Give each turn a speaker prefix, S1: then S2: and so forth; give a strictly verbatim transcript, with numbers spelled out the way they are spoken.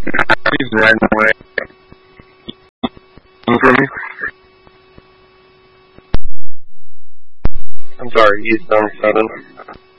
S1: He's riding away. For me? I'm sorry, he's done seven.